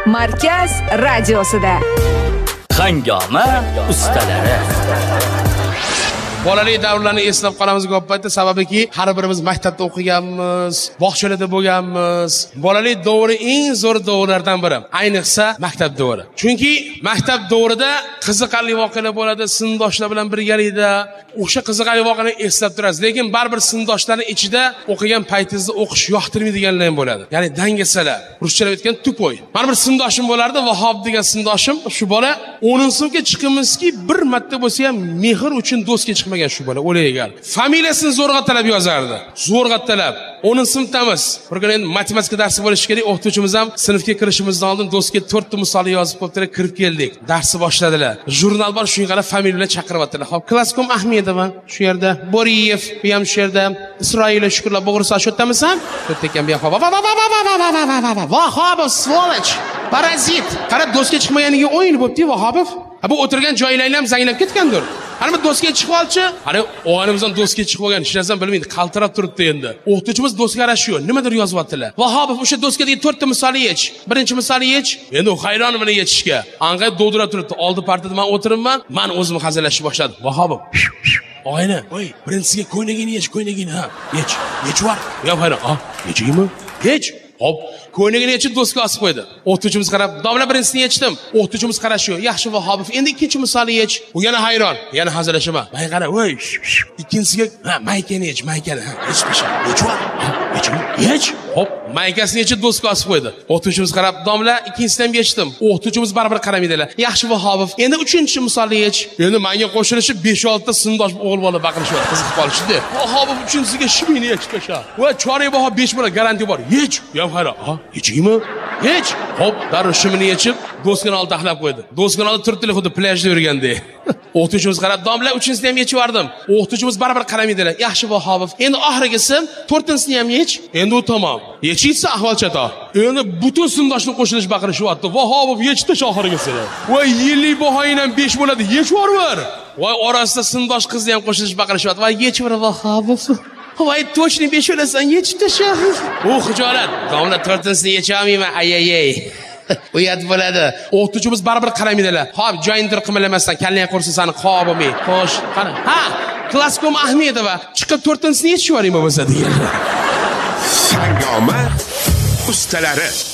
Markaz radiosida. Hangoma ustalari. Bolali davrlarni eslab qolamiz ko'p paytda, sababiki har birimiz maktabda o'qiganmiz, bog'chalarda bo'lganmiz. Bolali davri eng zo'r davrlardan biri, ayniqsa maktab davri. Chunki maktab davrida qiziqarli voqealar bo'ladi, sinfdoshlar bilan birgalikda o'sha qiziqarli voqeani eslab turasiz. Lekin baribir sinfdoshlarning ichida o'qigan paytingizda o'qish yoqtirmaydiganlar ham bo'ladi. Ya'ni dangasalar, ruschalab aytgan tupoy. Mana bir sinfdoshim bo'lardi, Vahob degan sinfdoshim. Shu bola 10-sinfga chiqimizki, bir marta bo'lsa ham mehr uchun do'stga chiqmagan shu bola, o'laygan. Familiyasini zo'rg'a talab yozardi. Zo'rg'a talab. 10-sinfdamiz. Bir kuni endi matematika darsi bo'lishi kerak. O'qituvchimiz ham sinfga kirishimizdan oldin do'stga 4 ta misol yozib qo'yibdilar, kirib keldik. Darsni boshladilar. Jurnal bor, shunga qarab familiya bilan chaqiryaptilar. Hop, Klaskom Ahmedova shu yerda, Boriyev bu ham shu yerda, Isroil Shukurlar Bo'g'risa shu yerdamisan? To'rt ekan bu ham. Vahobov svoloch, parazit. Qarab do'stga chiqmaganiga o'yin bo'pti Vahobov. Bu o'tirgan joylaring ham zanglab ketgandir. Ana bu do'stga chiqib olchi. Ana o'g'limizdan do'stga chiqib olgan, hech narsa bilmaydi, qaltirab turibdi endi. O'qituvchimiz do'stga qarashiyor, nimadir yozyaptilar. Vahobov o'sha do'stga 4 ta misolni yech. Birinchi misolni yech. Endi u hayron buni yechishga. Anqay dovdirab turibdi. Oldi partada men o'tiribman, men o'zim hazillashib boshladim. Vahobov. Oyna, voy, birinchisiga ko'ynagini yech, ko'ynagini, ha. Yech var. Yo'q, hayron. Yechingmi? Yech. Hop, ko'ynagini yechib do'stga osib qo'ydi. O'qituvchimiz qarab, "Domla birinchisini yechdim." O'qituvchimiz qarashiyor. "Yaxshi Vahobov, endi ikkinchi misolni yech." U yana hayron, yana hazillashaman. "Men qara, voy, ikkinchisiga, maykani yech, maykani, yechmasha. Yech var. Yech." Hop, maykasini yechib do'stga osib qo'ydi. O'qituvchimiz qarab, "Domla, ikkinchisini ham yechdim." O'qituvchimiz baribir qaramaydilar. "Yaxshi Vahobov, endi uchinchi misolni yech." Endi menga qo'shilishib 5-6 ta sinfdosh o'g'il bola baqirishyapti, qiziqib qolishdi. "Vahobov uchinchisiga shimini yechmasha. Va chorak baho 5 bola garantiya bor. Yech." Hayron, yechingmi? Yech. Hop, darrov shimini yechib, do'stgani oldi taxlab qo'ydi. Do'stgani oldi turibdilar, xuddi plyajda yurgandek. O'qituvchimiz qarab, "Domla, uchinchisini ham yechib yubordim." O'qituvchimiz baribir qaramaydilar. "Yaxshi Vahobov, endi oxirgisi 4-sini ham yech." Endi u tamom. Yechitsa ahvol chatoq. Endi butun sinfdoshni qo'shilish baqirishyapti. "Vahobov, yechdi oxirgisini." Voy, yillik bahoying ham 5 bo'ladi, yech yuborver. Voy, orasida sinfdosh qizni ham qo'shilish baqirishyapti. "Voy, yech yuborver Vahobov." Voy, точно 5 o'lasan, yechib tasha. O xijolat. Domla 4-sini yecha olmayman, ayayay. Uyat bo'ladi. O'qituvchimiz baribir qaramaydilar. "Xo'p, joyingdir qimalamasdan, kallang qursin seni qo'b bo'lmay." Xo'sh, qara. Ha, Klaskom Ahmedova chiqib 4-sini yechib yuboring bo'lsa deganlar. Hangoma ustalari.